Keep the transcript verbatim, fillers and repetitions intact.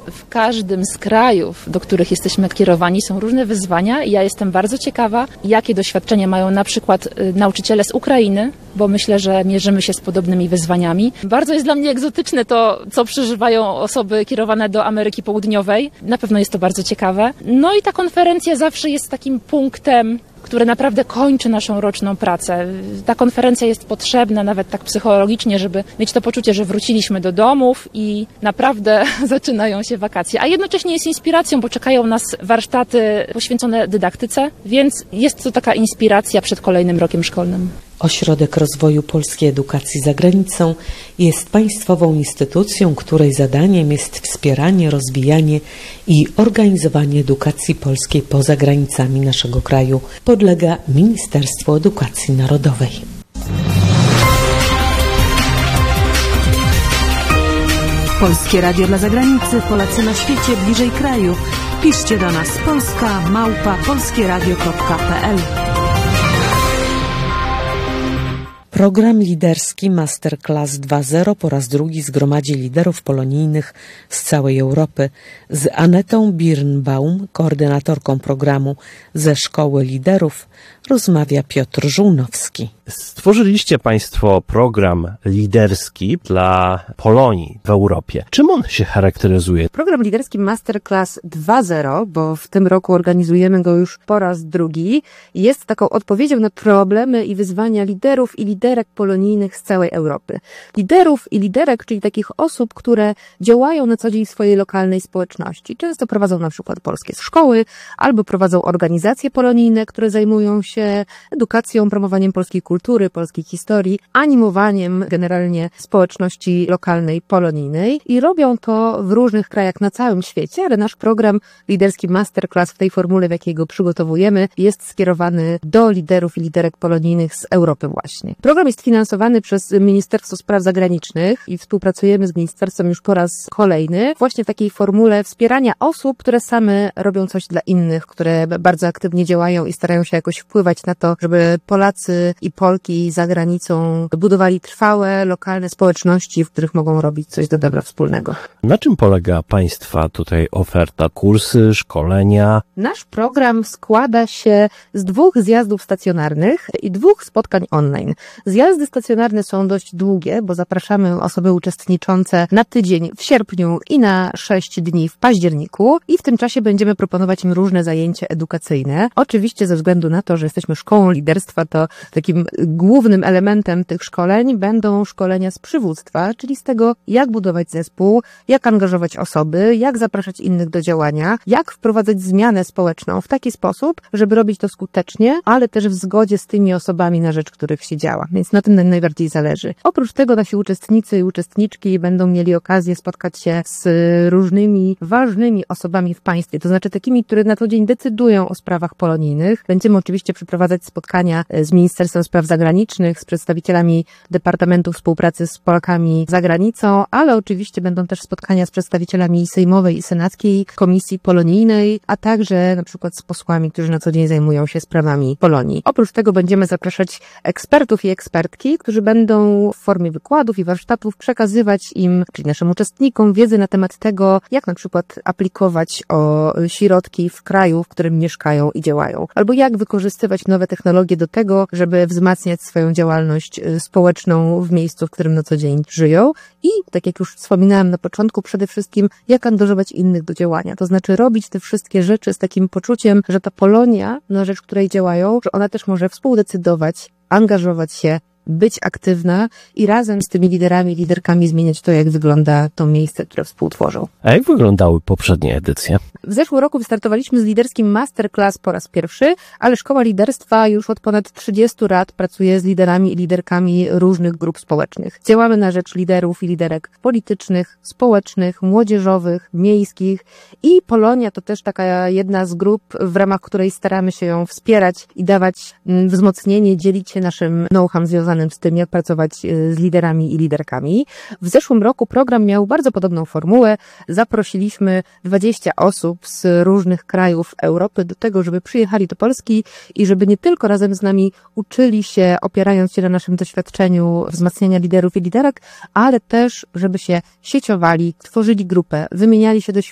w każdym z krajów, do których jesteśmy kierowani, są różne wyzwania i ja jestem bardzo ciekawa, jakie doświadczenia mają na przykład nauczyciele z Ukrainy, bo myślę, że mierzymy się z podobnymi wyzwaniami. Bardzo jest dla mnie egzotyczne to, co przeżywają osoby kierowane do Ameryki Południowej. Na pewno jest to bardzo ciekawe. No i ta konferencja zawsze jest takim punktem, które naprawdę kończy naszą roczną pracę. Ta konferencja jest potrzebna nawet tak psychologicznie, żeby mieć to poczucie, że wróciliśmy do domów i naprawdę zaczynają się wakacje. A jednocześnie jest inspiracją, bo czekają nas warsztaty poświęcone dydaktyce, więc jest to taka inspiracja przed kolejnym rokiem szkolnym. Ośrodek Rozwoju Polskiej Edukacji za Granicą jest państwową instytucją, której zadaniem jest wspieranie, rozwijanie i organizowanie edukacji polskiej poza granicami naszego kraju. Podlega Ministerstwu Edukacji Narodowej. Polskie Radio dla Zagranicy, Polacy na świecie, bliżej kraju. Piszcie do nas polska małpa polskieradio kropka pe el. Program liderski Masterclass dwa zero po raz drugi zgromadzi liderów polonijnych z całej Europy. Z Anetą Birnbaum, koordynatorką programu ze Szkoły Liderów, rozmawia Piotr Żółnowski. Stworzyliście Państwo program liderski dla Polonii w Europie. Czym on się charakteryzuje? Program liderski Masterclass dwa zero, bo w tym roku organizujemy go już po raz drugi, jest taką odpowiedzią na problemy i wyzwania liderów i liderek polonijnych z całej Europy. Liderów i liderek, czyli takich osób, które działają na co dzień w swojej lokalnej społeczności. Często prowadzą na przykład polskie szkoły, albo prowadzą organizacje polonijne, które zajmują się edukacją, promowaniem polskiej kultury, polskiej historii, animowaniem generalnie społeczności lokalnej polonijnej i robią to w różnych krajach na całym świecie, ale nasz program liderski Masterclass w tej formule, w jakiej go przygotowujemy, jest skierowany do liderów i liderek polonijnych z Europy właśnie. Program jest finansowany przez Ministerstwo Spraw Zagranicznych i współpracujemy z ministerstwem już po raz kolejny właśnie w takiej formule wspierania osób, które same robią coś dla innych, które bardzo aktywnie działają i starają się jakoś wpływać na to, żeby Polacy i Polki za granicą budowali trwałe, lokalne społeczności, w których mogą robić coś do dobra wspólnego. Na czym polega Państwa tutaj oferta? Kursy, szkolenia? Nasz program składa się z dwóch zjazdów stacjonarnych i dwóch spotkań online. Zjazdy stacjonarne są dość długie, bo zapraszamy osoby uczestniczące na tydzień w sierpniu i na sześć dni w październiku i w tym czasie będziemy proponować im różne zajęcia edukacyjne. Oczywiście ze względu na to, że jesteśmy szkołą liderstwa, to takim głównym elementem tych szkoleń będą szkolenia z przywództwa, czyli z tego, jak budować zespół, jak angażować osoby, jak zapraszać innych do działania, jak wprowadzać zmianę społeczną w taki sposób, żeby robić to skutecznie, ale też w zgodzie z tymi osobami, na rzecz których się działa. Więc na tym nam najbardziej zależy. Oprócz tego nasi uczestnicy i uczestniczki będą mieli okazję spotkać się z różnymi ważnymi osobami w państwie, to znaczy takimi, które na co dzień decydują o sprawach polonijnych. Będziemy oczywiście przeprowadzać spotkania z Ministerstwem Spraw Zagranicznych, z przedstawicielami Departamentu Współpracy z Polakami za granicą, ale oczywiście będą też spotkania z przedstawicielami Sejmowej i Senackiej Komisji Polonijnej, a także na przykład z posłami, którzy na co dzień zajmują się sprawami Polonii. Oprócz tego będziemy zapraszać ekspertów i ekspertki, którzy będą w formie wykładów i warsztatów przekazywać im, czyli naszym uczestnikom, wiedzę na temat tego, jak na przykład aplikować o środki w kraju, w którym mieszkają i działają, albo jak wykorzystywać nowe technologie do tego, żeby wzmacniać swoją działalność społeczną w miejscu, w którym na co dzień żyją i, tak jak już wspominałam na początku, przede wszystkim jak angażować innych do działania, to znaczy robić te wszystkie rzeczy z takim poczuciem, że ta Polonia, na rzecz której działają, że ona też może współdecydować, angażować się, być aktywna i razem z tymi liderami i liderkami zmieniać to, jak wygląda to miejsce, które współtworzą. A jak wyglądały poprzednie edycje? W zeszłym roku wystartowaliśmy z liderskim Masterclass po raz pierwszy, ale Szkoła Liderstwa już od ponad trzydziestu lat pracuje z liderami i liderkami różnych grup społecznych. Działamy na rzecz liderów i liderek politycznych, społecznych, młodzieżowych, miejskich i Polonia to też taka jedna z grup, w ramach której staramy się ją wspierać i dawać wzmocnienie, dzielić się naszym know-how związanym z tym, jak pracować z liderami i liderkami. W zeszłym roku program miał bardzo podobną formułę. Zaprosiliśmy dwadzieścia osób z różnych krajów Europy do tego, żeby przyjechali do Polski i żeby nie tylko razem z nami uczyli się, opierając się na naszym doświadczeniu wzmacniania liderów i liderek, ale też, żeby się sieciowali, tworzyli grupę, wymieniali się